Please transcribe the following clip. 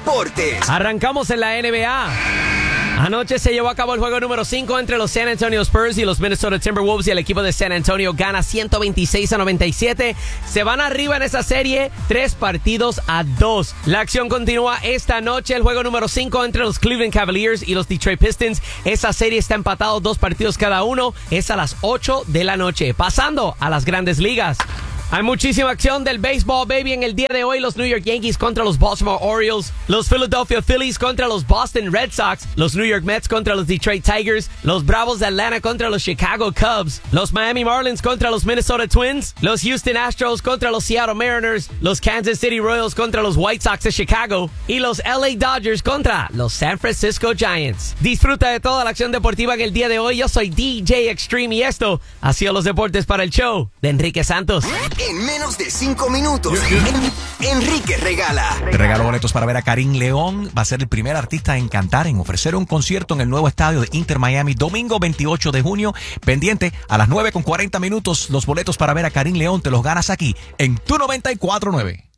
deportes. Arrancamos en la NBA. Anoche se llevó a cabo el juego número 5 entre los San Antonio Spurs y los Minnesota Timberwolves, y el equipo de San Antonio gana 126-97. Se van arriba en esa serie 3-2. La acción continúa esta noche. El juego número 5 entre los Cleveland Cavaliers y los Detroit Pistons. Esa serie está empatado 2 partidos cada uno. Es a las 8 de la noche. Pasando a las grandes ligas. Hay muchísima acción del béisbol, baby. En el día de hoy, los New York Yankees contra los Baltimore Orioles, los Philadelphia Phillies contra los Boston Red Sox, los New York Mets contra los Detroit Tigers, los Bravos de Atlanta contra los Chicago Cubs, los Miami Marlins contra los Minnesota Twins, los Houston Astros contra los Seattle Mariners, los Kansas City Royals contra los White Sox de Chicago y los LA Dodgers contra los San Francisco Giants. Disfruta de toda la acción deportiva en el día de hoy. Yo soy DJ Extreme y esto ha sido los deportes para el show de Enrique Santos. En menos de 5 minutos, Enrique regala. Te regalo boletos para ver a Karim León. Va a ser el primer artista en cantar, en ofrecer un concierto en el nuevo estadio de Inter Miami, domingo 28 de junio. Pendiente, a las 9:40 los boletos para ver a Karim León te los ganas aquí en Tu 94.9.